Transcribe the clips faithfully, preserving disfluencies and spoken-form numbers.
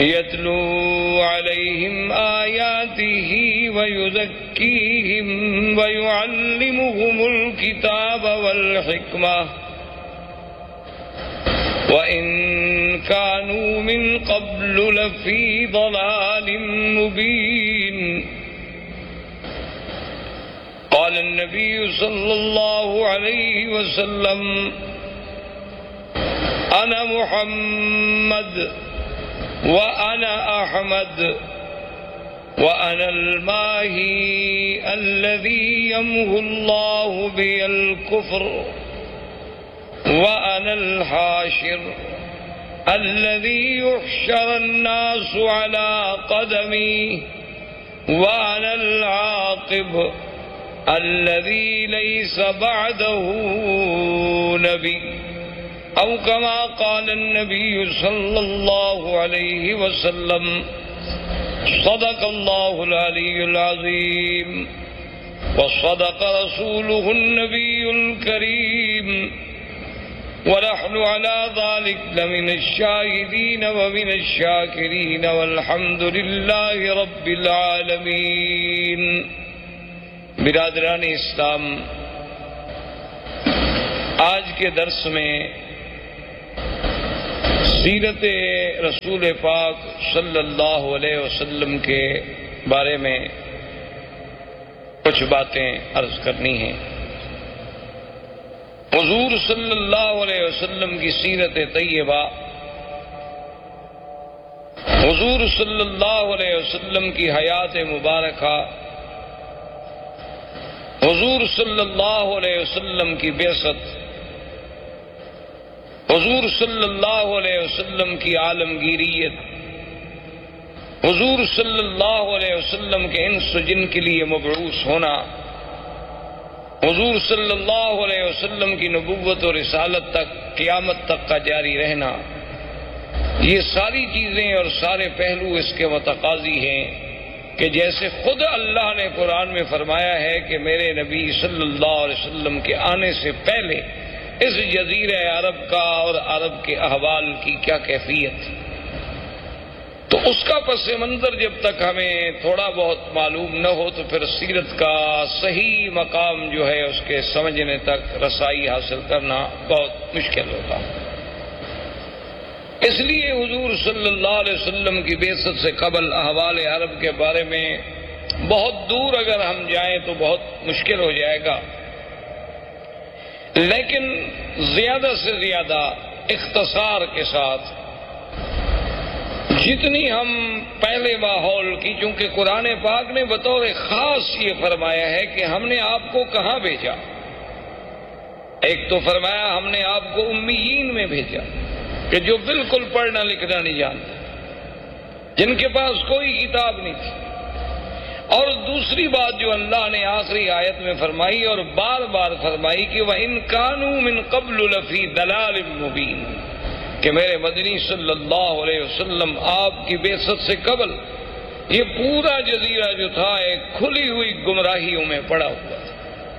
يتلو عليهم آياته ويزكيهم ويعلمهم الكتاب والحكمة وإن كانوا من قبل لفي ضلال مبين. قال النبي صلى الله عليه وسلم: أنا محمد وأنا أحمد وأنا الماهي الذي يمحو الله بي الكفر وأنا الحاشر الذي يحشر الناس على قدمي وأنا العاقب الذي ليس بعده نبي، أو كما قال النبي صلى الله عليه وسلم. صدق الله العلي العظيم وصدق رسوله النبي الكريم، ونحن على ذلك لمن الشاهدين ومن الشاكرين، والحمد لله رب العالمين. برادران اسلام، آج کے درس میں سیرت رسول پاک صلی اللہ علیہ وسلم کے بارے میں کچھ باتیں عرض کرنی ہیں. حضور صلی اللہ علیہ وسلم کی سیرت طیبہ، حضور صلی اللہ علیہ وسلم کی حیات مبارکہ، حضور صلی اللہ علیہ وسلم کی بعثت، حضور صلی اللہ علیہ وسلم کی عالمگیریت، حضور صلی اللہ علیہ وسلم کے انس و جن کے لیے مبعوث ہونا، حضور صلی اللہ علیہ وسلم کی نبوت و رسالت تک قیامت تک کا جاری رہنا، یہ ساری چیزیں اور سارے پہلو اس کے متقاضی ہیں کہ جیسے خود اللہ نے قرآن میں فرمایا ہے کہ میرے نبی صلی اللہ علیہ وسلم کے آنے سے پہلے اس جزیرہ عرب کا اور عرب کے احوال کی کیا کیفیت، تو اس کا پس منظر جب تک ہمیں تھوڑا بہت معلوم نہ ہو تو پھر سیرت کا صحیح مقام جو ہے اس کے سمجھنے تک رسائی حاصل کرنا بہت مشکل ہوتا. اس لیے حضور صلی اللہ علیہ وسلم کی بعثت سے قبل احوال عرب کے بارے میں بہت دور اگر ہم جائیں تو بہت مشکل ہو جائے گا، لیکن زیادہ سے زیادہ اختصار کے ساتھ جتنی ہم پہلے ماحول کی، چونکہ قرآن پاک نے بطور خاص یہ فرمایا ہے کہ ہم نے آپ کو کہاں بھیجا. ایک تو فرمایا ہم نے آپ کو امیین میں بھیجا کہ جو بالکل پڑھنا لکھنا نہیں جانتے، جن کے پاس کوئی کتاب نہیں تھی. اور دوسری بات جو اللہ نے آخری آیت میں فرمائی اور بار بار فرمائی کہ وَإِن كَانُوا مِن قَبْلُ لَفِي ضَلَالٍ مُبِينٍ، کہ میرے مدنی صلی اللہ علیہ وسلم آپ کی بعثت سے قبل یہ پورا جزیرہ جو تھا ایک کھلی ہوئی گمراہیوں میں پڑا ہوا تھا.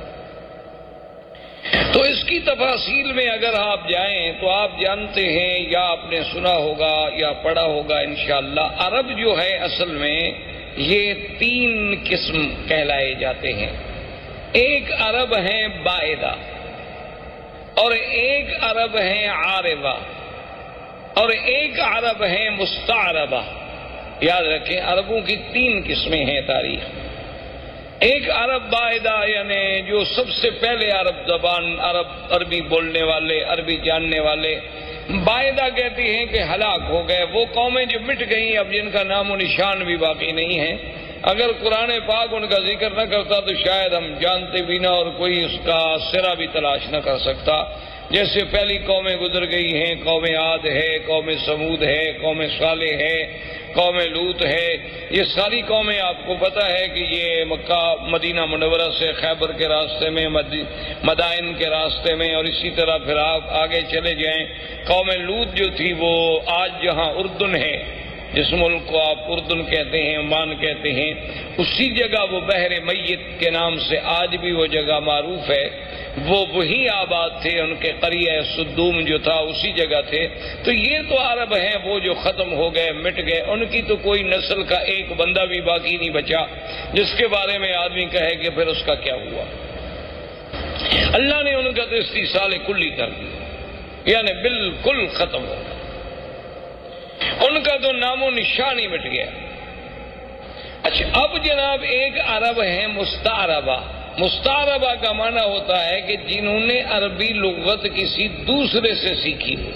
تو اس کی تفاصیل میں اگر آپ جائیں تو آپ جانتے ہیں یا آپ نے سنا ہوگا یا پڑھا ہوگا انشاءاللہ، عرب جو ہے اصل میں یہ تین قسم کہلائے جاتے ہیں. ایک عرب ہیں بائدہ، اور ایک عرب ہیں عاربہ، اور ایک عرب ہیں مستعربہ. یاد رکھیں عربوں کی تین قسمیں ہیں تاریخ. ایک عرب بائدہ یعنی جو سب سے پہلے عرب زبان، عرب عربی بولنے والے، عربی جاننے والے. بائدہ کہتی ہیں کہ ہلاک ہو گئے، وہ قومیں جو مٹ گئیں اب جن کا نام و نشان بھی باقی نہیں ہے. اگر قرآن پاک ان کا ذکر نہ کرتا تو شاید ہم جانتے بھی نہ اور کوئی اس کا سرا بھی تلاش نہ کر سکتا. جیسے پہلی قومیں گزر گئی ہیں، قوم عاد ہے، قوم سمود ہے، قوم صالح ہے، قوم لوط ہے. یہ ساری قومیں آپ کو پتہ ہے کہ یہ مکہ مدینہ منورہ سے خیبر کے راستے میں، مدائن کے راستے میں، اور اسی طرح پھر آپ آگے چلے جائیں. قوم لوط جو تھی وہ آج جہاں اردن ہے جس ملک کو آپ اردن کہتے ہیں، عمان کہتے ہیں، اسی جگہ وہ بحر میت کے نام سے آج بھی وہ جگہ معروف ہے، وہ وہی آباد تھے، ان کے قریہ صدوم جو تھا اسی جگہ تھے۔ تو یہ تو عرب ہیں وہ جو ختم ہو گئے، مٹ گئے، ان کی تو کوئی نسل کا ایک بندہ بھی باقی نہیں بچا جس کے بارے میں آدمی کہے کہ پھر اس کا کیا ہوا۔ اللہ نے ان کا تو استیصال کلی کر دیا، یعنی بالکل ختم ہو گیا، ان کا تو نام و نشان ہی مٹ گیا۔ اچھا، اب جناب ایک عرب ہے مستعربہ۔ مستعربہ کا معنی ہوتا ہے کہ جنہوں نے عربی لغت کسی دوسرے سے سیکھی ہو۔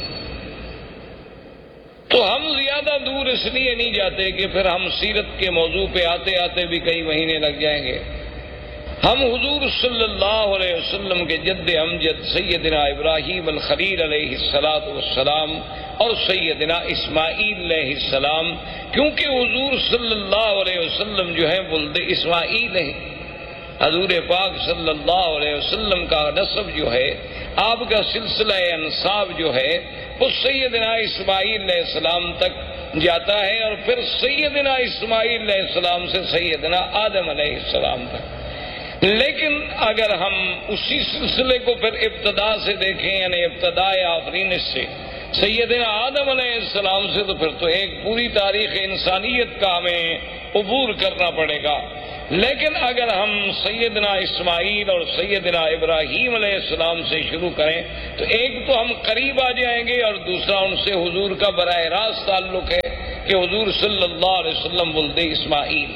تو ہم زیادہ دور اس لیے نہیں جاتے کہ پھر ہم سیرت کے موضوع پہ آتے آتے بھی کئی مہینے لگ جائیں گے۔ ہم حضور صلی اللہ علیہ وسلم کے جد امجد سیدنا ابراہیم الخلیل علیہ الصلاۃ والسلام اور سیدنا اسماعیل علیہ السلام، کیونکہ حضور صلی اللہ علیہ وسلم جو ہے ولد اسماعیل ہیں، حضور پاک صلی اللہ علیہ وسلم کا نسب جو ہے، آپ کا سلسلہ انساب جو ہے وہ سیدنا اسماعیل علیہ السلام تک جاتا ہے، اور پھر سیدنا اسماعیل علیہ السلام سے سیدنا آدم علیہ السلام تک۔ لیکن اگر ہم اسی سلسلے کو پھر ابتدا سے دیکھیں، یعنی ابتدائے آفرینش سے سیدنا آدم علیہ السلام سے، تو پھر تو ایک پوری تاریخ انسانیت کا ہمیں عبور کرنا پڑے گا۔ لیکن اگر ہم سیدنا اسماعیل اور سیدنا ابراہیم علیہ السلام سے شروع کریں تو ایک تو ہم قریب آ جائیں گے، اور دوسرا ان سے حضور کا براہ راست تعلق ہے کہ حضور صلی اللہ علیہ وسلم ولد اسماعیل۔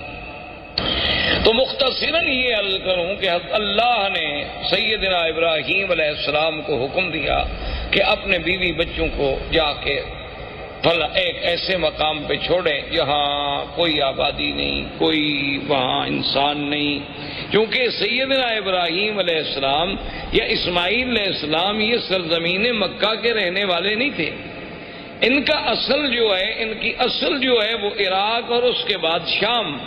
تو مختصراً یہ عرض کروں کہ اللہ نے سیدنا ابراہیم علیہ السلام کو حکم دیا کہ اپنے بیوی بچوں کو جا کے بھلا ایک ایسے مقام پہ چھوڑیں جہاں کوئی آبادی نہیں، کوئی وہاں انسان نہیں، کیونکہ سیدنا ابراہیم علیہ السلام یا اسماعیل علیہ السلام یہ سرزمین مکہ کے رہنے والے نہیں تھے۔ ان کا اصل جو ہے، ان کی اصل جو ہے وہ عراق اور اس کے بعد شام،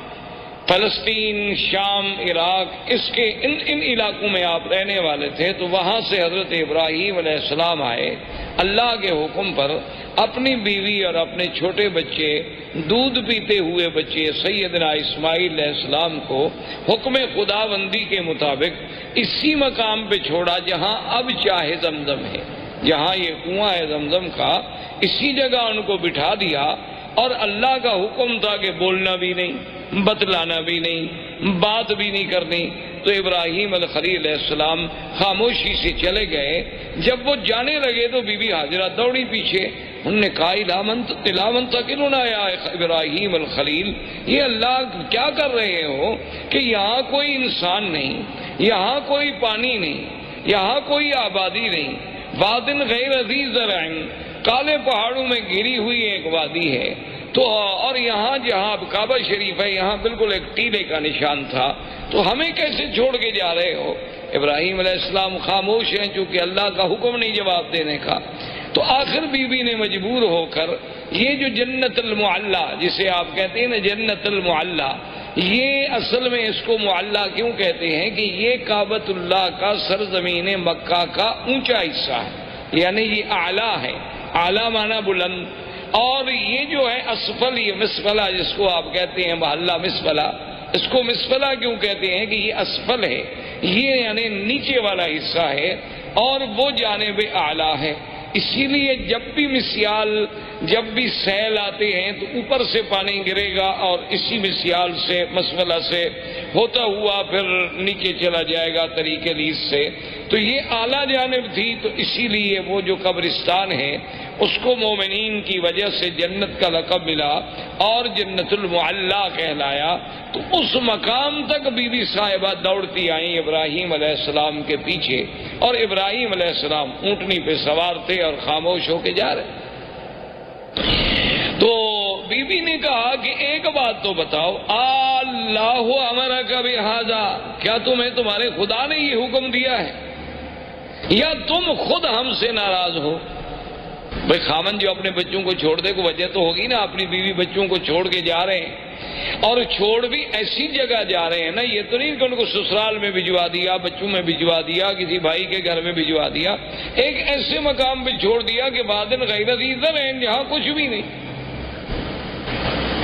فلسطین، شام، عراق، اس کے ان ان علاقوں میں آپ رہنے والے تھے۔ تو وہاں سے حضرت ابراہیم علیہ السلام آئے، اللہ کے حکم پر اپنی بیوی اور اپنے چھوٹے بچے، دودھ پیتے ہوئے بچے سیدنا اسماعیل علیہ السلام کو حکم خداوندی کے مطابق اسی مقام پہ چھوڑا جہاں اب چاہے زمزم ہے، جہاں یہ کنواں ہے زمزم کا، اسی جگہ ان کو بٹھا دیا۔ اور اللہ کا حکم تھا کہ بولنا بھی نہیں، بتلانا بھی نہیں، بات بھی نہیں کرنی۔ تو ابراہیم الخلیل علیہ السلام خاموشی سے چلے گئے۔ جب وہ جانے لگے تو بی بی ہاجرہ دوڑی پیچھے، انہوں نے کہا الامن تقلنا یا ابراہیم الخلیل، یہ اللہ کیا کر رہے ہو کہ یہاں کوئی انسان نہیں، یہاں کوئی پانی نہیں، یہاں کوئی آبادی نہیں، وادن غیر ذی زرع، کالے پہاڑوں میں گھری ہوئی ایک وادی ہے، تو اور یہاں جہاں کعبہ شریف ہے یہاں بالکل ایک ٹیلے کا نشان تھا، تو ہمیں کیسے چھوڑ کے جا رہے ہو؟ ابراہیم علیہ السلام خاموش ہیں چونکہ اللہ کا حکم نہیں جواب دینے کا۔ تو آخر بی بی نے مجبور ہو کر یہ جو جنت المعلا جسے آپ کہتے ہیں نا جنت المعلا، یہ اصل میں اس کو معلا کیوں کہتے ہیں کہ یہ کعبۃ اللہ کا سرزمین مکہ کا اونچا حصہ ہے، یعنی یہ اعلیٰ ہے، اعلیٰ معنی بلند، اور یہ جو ہے اسفل، یہ مسفلہ جس کو آپ کہتے ہیں محلہ مسفلہ، اس کو مسفلہ کیوں کہتے ہیں کہ یہ اسفل ہے، یہ یعنی نیچے والا حصہ ہے، اور وہ جانب اعلیٰ ہے۔ اسی لیے جب بھی مسیال، جب بھی سیل آتے ہیں تو اوپر سے پانی گرے گا اور اسی مسیال سے، مسفلہ سے ہوتا ہوا پھر نیچے چلا جائے گا طریق لیس سے۔ تو یہ اعلیٰ جانب تھی، تو اسی لیے وہ جو قبرستان ہے اس کو مومنین کی وجہ سے جنت کا لقب ملا اور جنت المعلا کہلایا۔ تو اس مقام تک بی بی صاحبہ دوڑتی آئیں ابراہیم علیہ السلام کے پیچھے، اور ابراہیم علیہ السلام اونٹنی پہ سوار تھے اور خاموش ہو کے جا رہے۔ تو بی بی نے کہا کہ ایک بات تو بتاؤ، اللہ امرک بہذا، کیا تمہیں تمہارے خدا نے یہ حکم دیا ہے یا تم خود ہم سے ناراض ہو؟ بھائی خامن جو اپنے بچوں کو چھوڑ دے کو وجہ تو ہوگی نا، اپنی بیوی بچوں کو چھوڑ کے جا رہے ہیں، اور چھوڑ بھی ایسی جگہ جا رہے ہیں نا، یہ تو نہیں کہ ان کو سسرال میں بھجوا دیا، بچوں میں بھجوا دیا، کسی بھائی کے گھر میں بھجوا دیا، ایک ایسے مقام پہ چھوڑ دیا کہ وادن غیر ذی زرع، جہاں کچھ بھی نہیں۔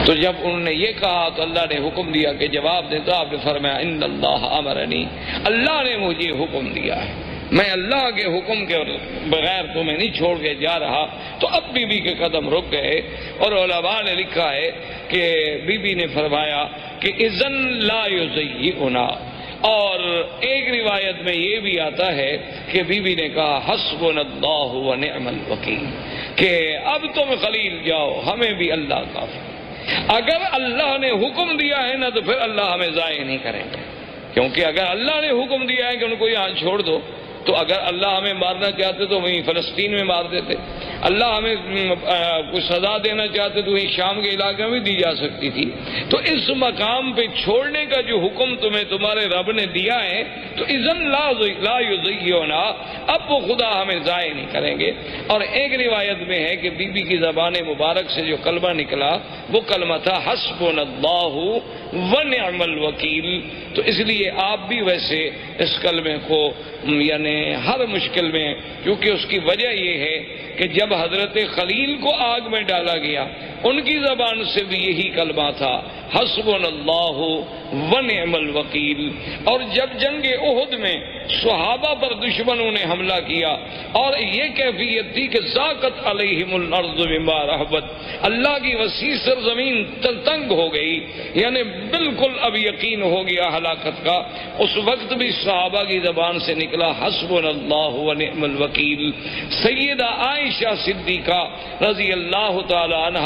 تو جب انہوں نے یہ کہا تو اللہ نے حکم دیا کہ جواب دیں، تو آپ نے فرمایا ان اللہ امرنی، اللہ نے مجھے حکم دیا ہے، میں اللہ کے حکم کے بغیر تمہیں نہیں چھوڑ کے جا رہا۔ تو اب بی بی کے قدم رک گئے، اور علماء نے لکھا ہے کہ بی بی نے فرمایا کہ اذن لا یزیئنا، اور ایک روایت میں یہ بھی آتا ہے کہ بی بی نے کہا حسبنا اللہ و نعم الوکیل، کہ اب تم خلیل جاؤ، ہمیں بھی اللہ کافی۔ اگر اللہ نے حکم دیا ہے نا تو پھر اللہ ہمیں ضائع نہیں کریں گے، کیونکہ اگر اللہ نے حکم دیا ہے کہ ان کو یہاں چھوڑ دو، تو اگر اللہ ہمیں مارنا چاہتے تو وہیں فلسطین میں مار دیتے، اللہ ہمیں کچھ سزا دینا چاہتے تو وہیں شام کے علاقے میں بھی دی جا سکتی تھی۔ تو اس مقام پہ چھوڑنے کا جو حکم تمہیں تمہارے رب نے دیا ہے تو اذن لا لا یضیعنا، اب وہ خدا ہمیں ضائع نہیں کریں گے۔ اور ایک روایت میں ہے کہ بی بی کی زبان مبارک سے جو کلمہ نکلا وہ کلمہ تھا حسبنا اللہ ونعم الوکیل۔ تو اس لیے آپ بھی ویسے اس کلمے کو یعنی ہر مشکل میں، کیونکہ اس کی وجہ یہ ہے کہ جب حضرت خلیل کو آگ میں ڈالا گیا ان کی زبان سے بھی یہی کلمہ تھا حسبنا اللہ ونعم الوکیل۔ اور جب جنگ احد میں صحابہ پر دشمنوں نے حملہ کیا اور یہ کیفیت تھی کہ ذاقت علیہم الارض بما رحبت، اللہ کی وسیع سرزمین تنگ ہو گئی، یعنی بالکل اب یقین ہو گیا ہلاکت کا، اس وقت بھی صحابہ کی زبان سے نکلا حسبنا اللہ ونعم الوکیل۔ سیدہ عائشہ صدیقہ رضی اللہ تعالی عنہ